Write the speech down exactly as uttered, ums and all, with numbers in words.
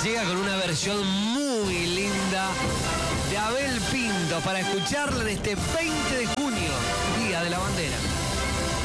llega con una versión muy linda de Abel Pintos para escucharla en este veinte de junio, Día de la Bandera.